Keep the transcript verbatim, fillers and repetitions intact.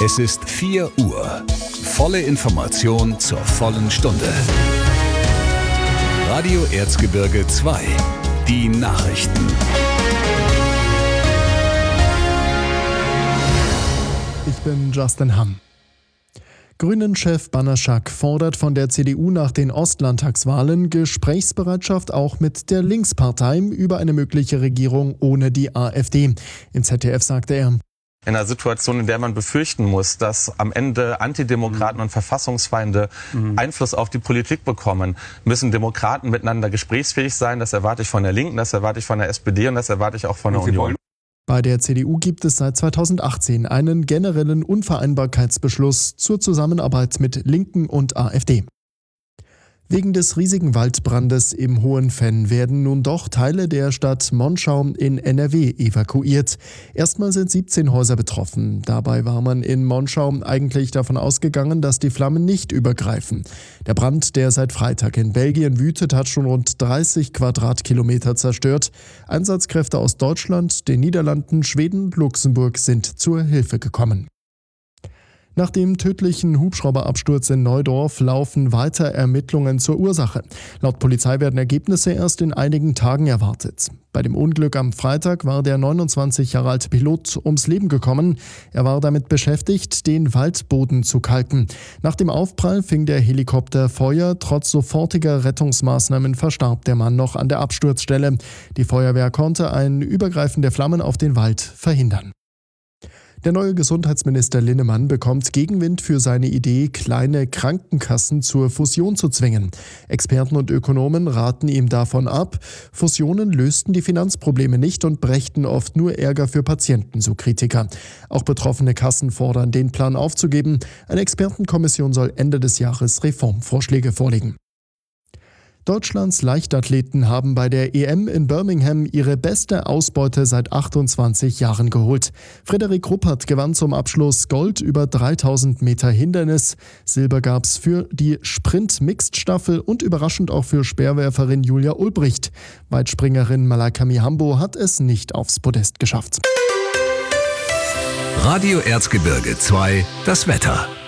Es ist vier Uhr. Volle Information zur vollen Stunde. Radio Erzgebirge zwei. Die Nachrichten. Ich bin Justin Hamm. Grünen-Chef Banaszak fordert von der C D U nach den Ostlandtagswahlen Gesprächsbereitschaft auch mit der Linkspartei über eine mögliche Regierung ohne die AfD. Im Z D F sagte er: In einer Situation, in der man befürchten muss, dass am Ende Antidemokraten und Verfassungsfeinde mhm. Einfluss auf die Politik bekommen, müssen Demokraten miteinander gesprächsfähig sein. Das erwarte ich von der Linken, das erwarte ich von der S P D und das erwarte ich auch von der Union. Bei der C D U gibt es seit zweitausendachtzehn einen generellen Unvereinbarkeitsbeschluss zur Zusammenarbeit mit Linken und AfD. Wegen des riesigen Waldbrandes im Hohenfenn werden nun doch Teile der Stadt Monschau in N R W evakuiert. Erstmal sind siebzehn Häuser betroffen. Dabei war man in Monschau eigentlich davon ausgegangen, dass die Flammen nicht übergreifen. Der Brand, der seit Freitag in Belgien wütet, hat schon rund dreißig Quadratkilometer zerstört. Einsatzkräfte aus Deutschland, den Niederlanden, Schweden und Luxemburg sind zur Hilfe gekommen. Nach dem tödlichen Hubschrauberabsturz in Neudorf laufen weiter Ermittlungen zur Ursache. Laut Polizei werden Ergebnisse erst in einigen Tagen erwartet. Bei dem Unglück am Freitag war der neunundzwanzig Jahre alte Pilot ums Leben gekommen. Er war damit beschäftigt, den Waldboden zu kalken. Nach dem Aufprall fing der Helikopter Feuer. Trotz sofortiger Rettungsmaßnahmen verstarb der Mann noch an der Absturzstelle. Die Feuerwehr konnte ein Übergreifen der Flammen auf den Wald verhindern. Der neue Gesundheitsminister Linnemann bekommt Gegenwind für seine Idee, kleine Krankenkassen zur Fusion zu zwingen. Experten und Ökonomen raten ihm davon ab. Fusionen lösten die Finanzprobleme nicht und brächten oft nur Ärger für Patienten, so Kritiker. Auch betroffene Kassen fordern, den Plan aufzugeben. Eine Expertenkommission soll Ende des Jahres Reformvorschläge vorlegen. Deutschlands Leichtathleten haben bei der E M in Birmingham ihre beste Ausbeute seit achtundzwanzig Jahren geholt. Frederik Ruppert gewann zum Abschluss Gold über dreitausend Meter Hindernis. Silber gab's für die Sprint-Mixed-Staffel und überraschend auch für Speerwerferin Julia Ulbricht. Weitspringerin Malaika Mihambo hat es nicht aufs Podest geschafft. Radio Erzgebirge zwei. Das Wetter.